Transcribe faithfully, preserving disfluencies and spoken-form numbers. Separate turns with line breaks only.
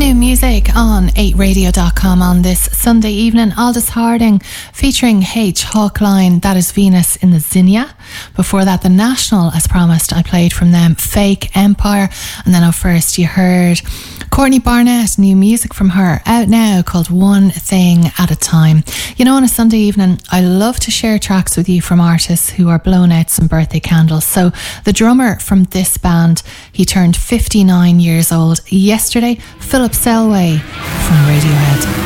New music on eight radio dot com on this Sunday evening. Aldous Harding featuring H. Hawkline, that is Venus in the Zinnia. Before that, The National, as promised, I played from them Fake Empire. And then up first you heard Courtney Barnett, new music from her out now called One Thing at a Time. You know, on a Sunday evening, I love to share tracks with you from artists who are blowing out some birthday candles. So the drummer from this band, he turned fifty-nine years old yesterday, Philip Selway from Radiohead.